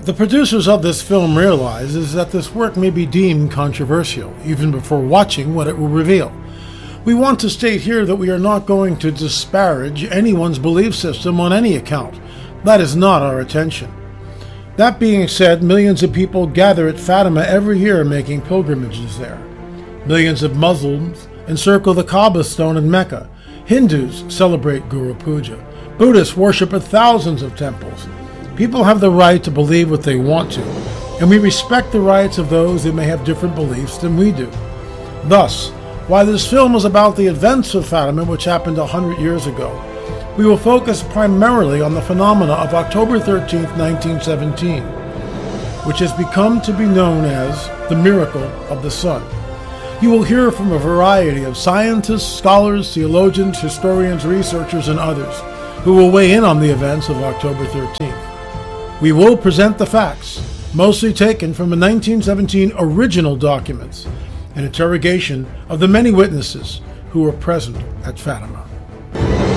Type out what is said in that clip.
The producers of this film realize that this work may be deemed controversial, even before watching what it will reveal. We want to state here that we are not going to disparage anyone's belief system on any account. That is not our intention. That being said, millions of people gather at Fatima every year making pilgrimages there. Millions of Muslims encircle the Kaaba stone in Mecca. Hindus celebrate Guru Puja. Buddhists worship at thousands of temples. People have the right to believe what they want to, and we respect the rights of those who may have different beliefs than we do. Thus, while this film is about the events of Fatima, which happened 100 years ago, we will focus primarily on the phenomena of October 13, 1917, which has become to be known as the Miracle of the Sun. You will hear from a variety of scientists, scholars, theologians, historians, researchers, and others who will weigh in on the events of October 13th. We will present the facts, mostly taken from the 1917 original documents, an interrogation of the many witnesses who were present at Fatima.